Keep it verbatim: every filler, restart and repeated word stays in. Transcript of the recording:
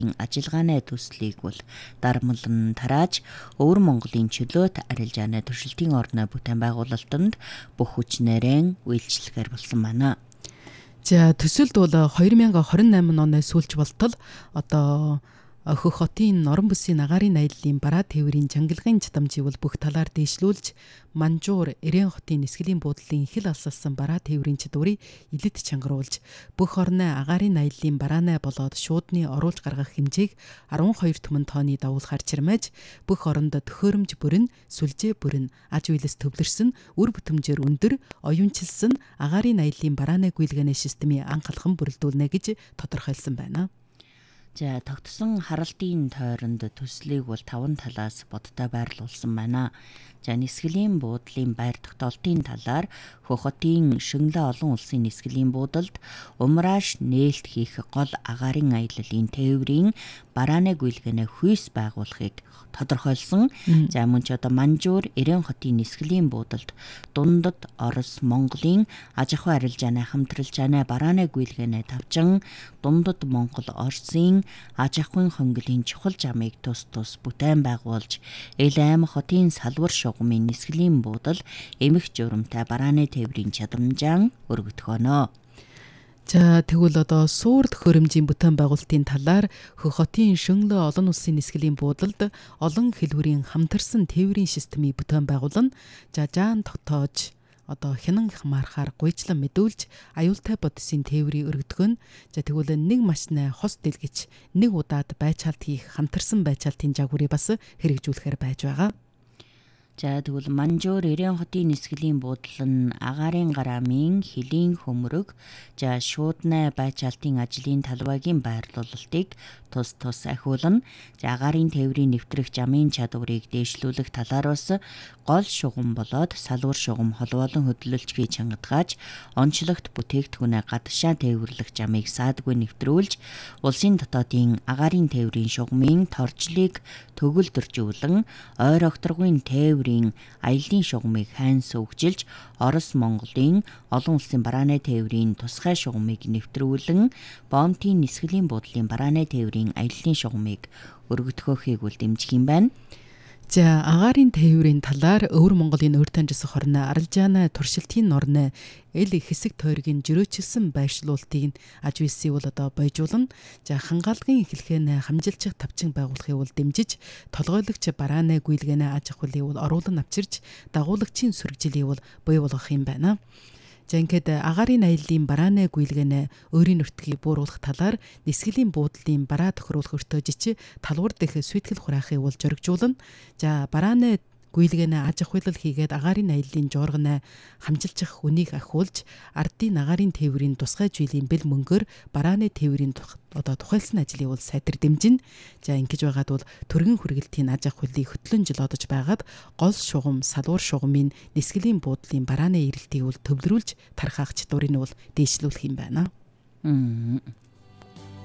ажиллагааны төслийг бол дарамлан тарааж өвөр Монголын чөлөөт арилжааны туршилтын орны бүтээн байгуулалтанд бүх хүчнээрээ үйлчлэхээр болсон байна. За төсөлд бол две тысячи двадцать восемь оны сүүлч болтол одоо Хөх хотын норон бүсийн агаарын аяллаа бараа тээврийн чангалгын чадамжийг бол бүх талаар дэвшлүүлж Манжуур Эрээн хотын нисгэлийн буудлын хил алсалсан бараа тээврийн чадварыг илэд чангаруулж бүх орны агаарын аяллаа бараанаа болоод шуудны оруулж гаргах хэмжээг twelve түмэн тонны дагуулгаар чирмэж бүх оронд төхөөрөмж бүрэн сүлжээ бүрэн аж үйлс төвлөрсөн үр бүтэмжээр өндөр оюунчилсан агаарын аяллаа барааны гүйлгээний системийг анхалхан бүрэлдүүлнэ гэж тодорхойлсон байна. За тогтсон харалтын тойронд төслийг бол таван талаас бодтой байрлуулсан байна. За нисгэлийн буудлын байр тогтоолтын талаар Хөх хотын Шөнлө олон улсын нисгэлийн буудалд умрааш нээлт хийх гол агаарын аяллалын тээврийн барааны гүйлгээнэ хүйс байгуулахыг тодорхойлсон. За мөн ч одоо Манжуур Эрээн хотын нисгэлийн буудалд дундад Орос Монголын аж ахуй арилжааны хамтралжааны барааны гүйлгээнэ тавчан дундад Монгол Оросын аж ахуйн хонглын чухал замыг тус тус бүтээн байгуулж Эл аймаг хотын салвар шугамын нисгэлийн буудал эмх журамтай барааны тээврийн чадамжаан өргөдгөнө. За тэгвэл одоо суур төхөөрөмжийн бүтээн байгуулалтын талаар Хөх хотын Шөнлө олон улсын нисгэлийн буудалд олон хэлбэрийн хамтарсан тээврийн системийг бүтээн байгуулна. За жаан тогтоож одоо хянан хамаарахаар гуйжлан мэдүүлж аюултай бодисын тээврийг өргөдгөн. За тэгвэл нэг машины хос дэлгэж нэг удаад байцаалт хийх хамтарсан байцаалтын жагварыг бас хэрэгжүүлэхээр байж байгаа. За тэгвэл Манжуур Эрээн хотын нисгэлийн буудал нь агаарын гараамын хөлийн хөмрөг за шуудны байцаалтын ажлын талбайгийн байрлуулалтыг тус тус ахиулна. За агаарын тээврийн нэвтрэх замын чадварыг дээшлүүлэх талаар бас гол шугам болоод салвар шугам холбоолон хөдөлгөлжгүй чангадгааж онцлогт бүтээгдэхүүнээ гадшаа тээвэрлэх замыг саадгүй нэвтрүүлж улсын дотоодын агаарын тээврийн шугамын торчлыг төгөлдөржүүлэн ойр огторгын тээврийн аяллаа шугамыг хайн сөвгжилж Орос Монголын олон улсын барааны тээврийн тусгай шугамыг нэвтрүүлэн Бомтын нисгэлийн буудлын барааны тээврийн аяллаа шугамыг өргөдгөхийг үл дэмжих юм байна. За агаарын тээврийн талаар өвөр Монголын өөр таньжсах хорны арилжааны туршилтын орны эл хэсэг тойргийн жирөөчилсөн байршлуултыг аж үйлсийг бол одоо бойжуулна. За хангаалгын эхлэхээ хамжилчих тавчин байгуулахыг бол дэмжиж толгойлогч барааны гүйлгээнэ аж ахуйлыг бол оруулан авчирч дагуулагчийн сүргжилийг бол бий болгох юм байна. За ингээд агаарын аяллаа барааны гүйлгээнэ өөрийн нутгийг бууруулах талаар нисгэлийн буудлын бараа тохируулах өртөөжич талвар дэх сүйтгэл хураахыг бол зоригжуулна. За барааны гүйлгээнэ аж ахуйлал хийгээд агаарын аяллаа жуургана хамжилчих үнийг ахиулж ардын агаарын тээврийн тусгай жилийн бэл мөнгөөр барааны тээврийн одоо тухайлсан ажлыг бол сайтар дэмжинэ. За ингэж байгаад бол төргөн хүргэлтийн аж ахуйлыг хөтлөн жил одож байгаад гол шугам салвар шугамын нисгэлийн буудлын барааны эрэлтийг бол төвлөрүүлж тархаах чадварыг бол дээшлүүлэх юм байна.